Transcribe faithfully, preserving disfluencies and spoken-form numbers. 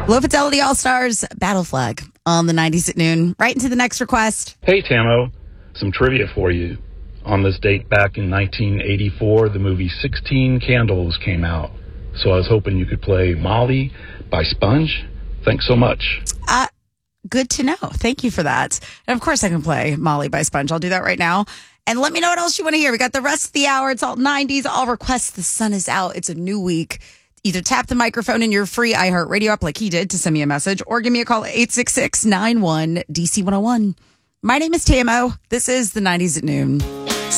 Low Fidelity All-Stars Battle Flag on the nineties at noon. Right into the next request. Hey, Tamo. Some trivia for you. On this date back in nineteen eighty-four, the movie sixteen Candles came out. So I was hoping you could play Molly by Sponge. Thanks so much. Uh, good to know. Thank you for that. And of course I can play Molly by Sponge. I'll do that right now. And let me know what else you want to hear. We got the rest of the hour. It's all nineties, all requests. The sun is out. It's a new week. Either tap the microphone in your free iHeartRadio app like he did to send me a message, or give me a call at eight six six, nine one, D C one oh one. My name is Tamo. This is the nineties at noon.